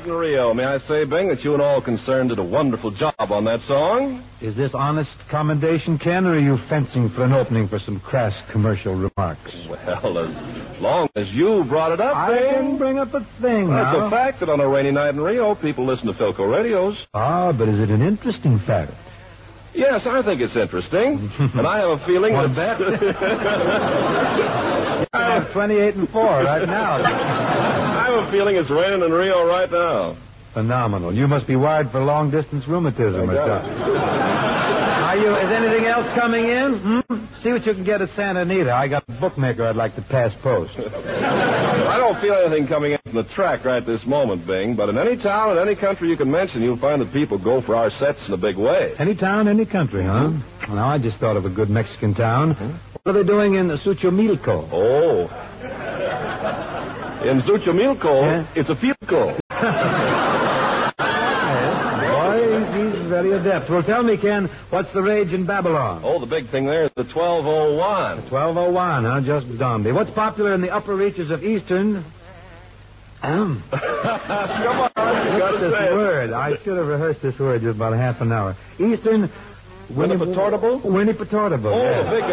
Night in Rio. May I say, Bing, that you and all concerned did a wonderful job on that song? Is this honest commendation, Ken, or are you fencing for an opening for some crass commercial remarks? Well, as long as you brought it up, I Bing. didn't bring up a thing Well, now. it's a fact that on a rainy night in Rio, people listen to Philco radios. Ah, but is it an interesting fact? Yes, I think it's interesting. And I have a feeling Want to that... bet? I'm 28-4 right now. I have a feeling it's raining in Rio right now. Phenomenal. You must be wired for long-distance rheumatism or got something. Is anything else coming in? See what you can get at Santa Anita. I got a bookmaker I'd like to pass post. I don't feel anything coming in from the track right this moment, Bing, but in any town, in any country you can mention, you'll find that people go for our sets in a big way. Any town, any country, huh? Well, now, I just thought of a good Mexican town. What are they doing in Xochimilco? Oh. In Xochimilco, Yeah? it's a field goal. Boy, he's very adept. Well, tell me, Ken, what's the rage in Babylon? Oh, the big thing there is the 1201. 1201, huh? Just dawned me. What's popular in the upper reaches of Eastern... Come on, you What's gotta this say it. word? I should have rehearsed this word just about a half an hour. Eastern... Winnipetortable? Winnipetortable. Oh, yeah. the big...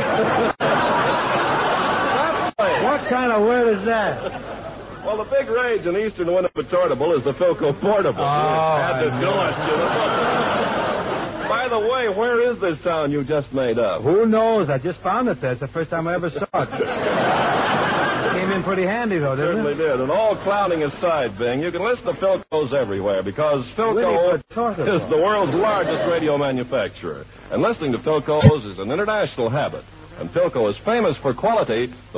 That place. What kind of word is that? Well, the big rage in Eastern Winnipetortable is the Philco Portable. Had to do it, you know. By the way, where is this town you just made up? Who knows? I just found it there. It's the first time I ever saw it. Came in pretty handy, though, didn't Certainly it? did. And all clowning aside, Bing, you can listen to Philcos everywhere because Philco Winnipetortable. is the world's largest radio manufacturer. And listening to Philcos is an international habit. And Philco is famous for quality. The